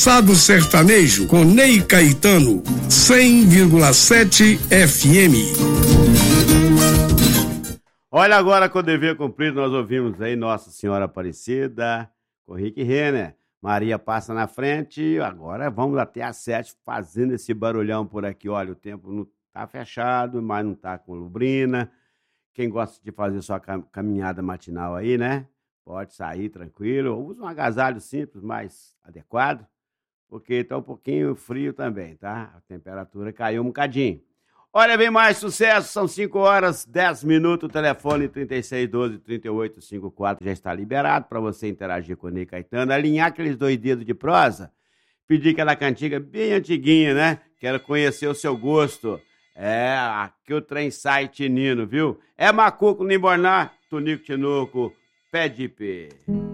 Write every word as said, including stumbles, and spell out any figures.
Calçado Sertanejo com Ney Caetano, cem vírgula sete F M. Olha agora com o dever cumprido, nós ouvimos aí Nossa Senhora Aparecida, com Rick Renner. Maria passa na frente, agora vamos até às sete fazendo esse barulhão por aqui. Olha, o tempo não tá fechado, mas não tá com lubrina. Quem gosta de fazer sua caminhada matinal aí, né? Pode sair tranquilo. Usa um agasalho simples, mais adequado, porque tá um pouquinho frio também, tá? A temperatura caiu um bocadinho. Olha, bem mais sucesso, são cinco horas, dez minutos, o telefone trinta e seis, doze, trinta e oito, cinquenta e quatro já está liberado para você interagir com o Ney Caetano, alinhar aqueles dois dedos de prosa, pedir aquela cantiga bem antiguinha, né? Quero conhecer o seu gosto. É, aqui o trem sai tinino, viu? É Macuco, Nimborná, Tunico, Tinuco, Pé de Pé.